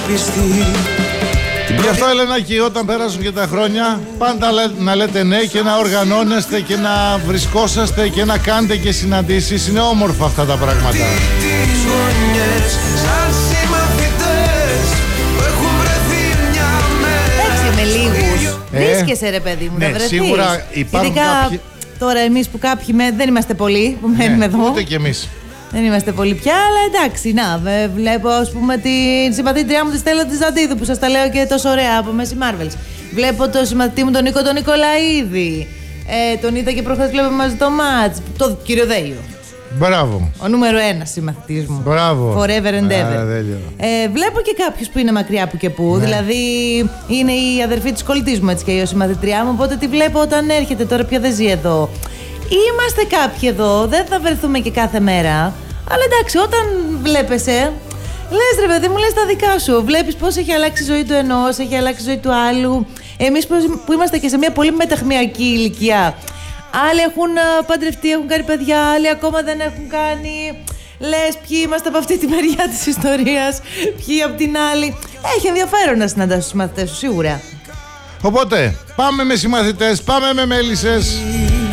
Γι' αυτό, Ελενάκη, όταν πέρασουν και τα χρόνια, πάντα να λέτε ναι και να οργανώνεστε και να βρισκόσαστε και να κάνετε και συναντήσεις. Είναι όμορφα αυτά τα πράγματα. Εντάξει, με λίγους βρίσκεσαι, ρε παιδί μου, ναι, να βρεθείς. Σίγουρα υπάρχουν κάποιοι. Τώρα εμείς που κάποιοι δεν είμαστε πολλοί που μένουμε εδώ. Ούτε κι εμείς. Δεν είμαστε πολύ πια, αλλά εντάξει, να, βλέπω ας πούμε την συμπαθήτριά μου τη Στέλλα τη Ζαντίδου που σας τα λέω και τόσο ωραία από Μέση Marvels. Βλέπω το συμμαθητή μου τον Νίκο τον Νικολαίδη. Τον είδα και προχθές βλέπω μαζί το μάτς. Το κύριο Δέιο. Μπράβο. Ο νούμερο 1 συμμαθητής μου. Μπράβο. Forever and ever. Βλέπω και κάποιους που είναι μακριά που και που. Ναι. Δηλαδή είναι η αδερφή της κολλητής μου έτσι και η συμμαθητριά μου. Οπότε τη βλέπω όταν έρχεται, τώρα πια δεν ζει εδώ. Είμαστε κάποιοι εδώ, δεν θα βρεθούμε και κάθε μέρα. Αλλά εντάξει, όταν βλέπεσαι, λες ρε παιδί μου, λες τα δικά σου. Βλέπεις πώς έχει αλλάξει η ζωή του ενός, έχει αλλάξει η ζωή του άλλου. Εμείς που είμαστε και σε μια πολύ μεταχμιακή ηλικία. Άλλοι έχουν παντρευτεί, έχουν κάνει παιδιά, άλλοι ακόμα δεν έχουν κάνει. Λες ποιοι είμαστε από αυτή τη μεριά της ιστορίας, ποιοι από την άλλη. Έχει ενδιαφέρον να συναντάς τους συμμαθητές σου, σίγουρα. Οπότε, πάμε με συμμαθητές, πάμε με μέλισσες.